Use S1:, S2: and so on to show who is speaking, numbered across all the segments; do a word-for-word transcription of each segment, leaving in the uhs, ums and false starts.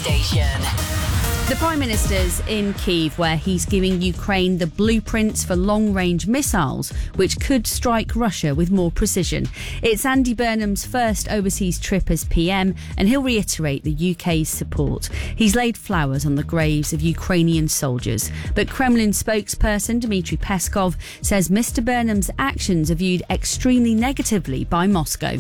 S1: Station.
S2: The Prime Minister's in Kyiv, where he's giving Ukraine the blueprints for long-range missiles, which could strike Russia with more precision. It's Andy Burnham's first overseas trip as P M, and he'll reiterate the U K's support. He's laid flowers on the graves of Ukrainian soldiers. But Kremlin spokesperson Dmitry Peskov says Mister Burnham's actions are viewed extremely negatively by Moscow.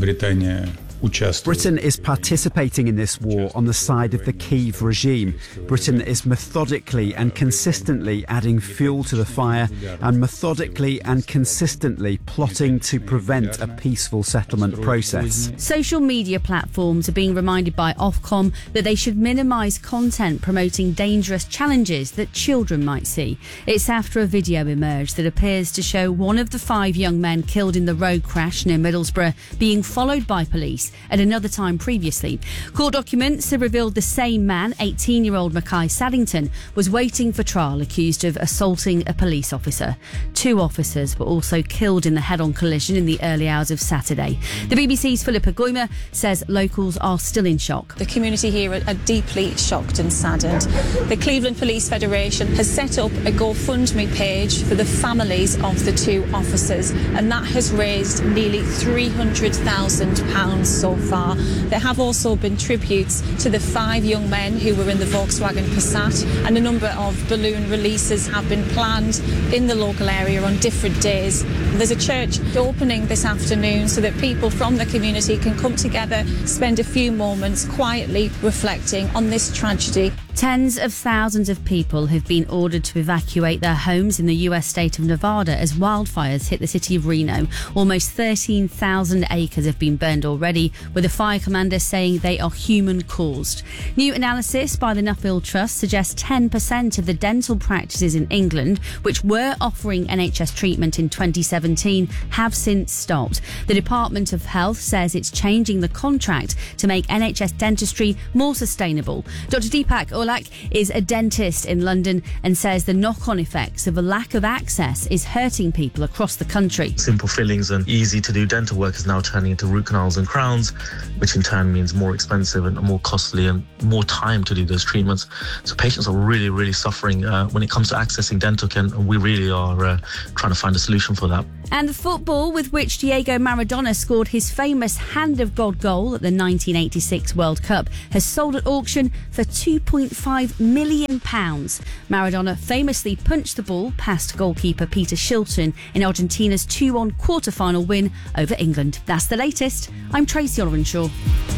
S3: Britain is participating in this war on the side of the Kyiv regime. Britain is methodically and consistently adding fuel to the fire and methodically and consistently plotting to prevent a peaceful settlement process.
S2: Social media platforms are being reminded by Ofcom that they should minimise content promoting dangerous challenges that children might see. It's after a video emerged that appears to show one of the five young men killed in the road crash near Middlesbrough being followed by police at another time previously. Court documents have revealed the same man, eighteen-year-old Mackay Saddington, was waiting for trial accused of assaulting a police officer. Two officers were also killed in the head-on collision in the early hours of Saturday. The B B C's Philippa Goymer says locals are still in shock.
S4: The community here are deeply shocked and saddened. The Cleveland Police Federation has set up a GoFundMe page for the families of the two officers, and that has raised nearly three hundred thousand pounds so far. There have also been tributes to the five young men who were in the Volkswagen Passat, and a number of balloon releases have been planned in the local area on different days. There's a church opening this afternoon so that people from the community can come together, spend a few moments quietly reflecting on this tragedy.
S2: Tens of thousands of people have been ordered to evacuate their homes in the U S state of Nevada as wildfires hit the city of Reno. Almost thirteen thousand acres have been burned already, with a fire commander saying they are human-caused. New analysis by the Nuffield Trust suggests ten percent of the dental practices in England, which were offering N H S treatment in twenty seventeen, have since stopped. The Department of Health says it's changing the contract to make N H S dentistry more sustainable. Doctor Deepak Olak is a dentist in London and says the knock-on effects of a lack of access is hurting people across the country.
S5: Simple fillings and easy to do dental work is now turning into root canals and crowns, which in turn means more expensive and more costly and more time to do those treatments. So patients are really, really suffering uh, when it comes to accessing dental care, and we really are uh, trying to find a solution for that.
S2: And the football with which Diego Maradona scored his famous Hand of God goal at the nineteen eighty-six World Cup has sold at auction for two point five million pounds. Maradona famously punched the ball past goalkeeper Peter Shilton in Argentina's two one quarter-final win over England. That's the latest. I'm Tracy Olrenshaw.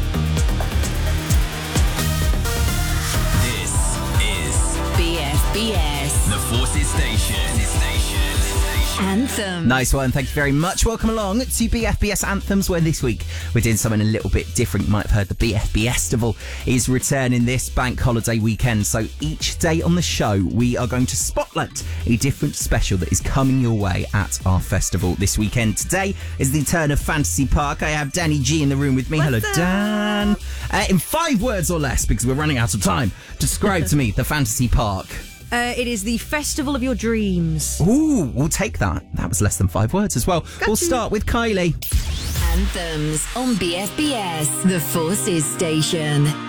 S1: This is B F B S, the Forces Station. Anthem.
S6: Nice one, thank you very much. Welcome along to B F B S Anthems, where this week we're doing something a little bit different. You might have heard the B F B Festival is returning this bank holiday weekend. So each day on the show, we are going to spotlight a different special that is coming your way at our festival this weekend. Today is the turn of Fantasy Park. I have Danny G in the room with me.
S2: What's
S6: Hello,
S2: up?
S6: Dan. Uh, in five words or less, because we're running out of time, describe to me the Fantasy Park.
S7: Uh, it is the festival of your dreams.
S6: Ooh, we'll take that. That was less than five words as well.
S7: Got
S6: we'll
S7: you.
S6: start with Kylie.
S1: Anthems on B F B S, the Forces Station.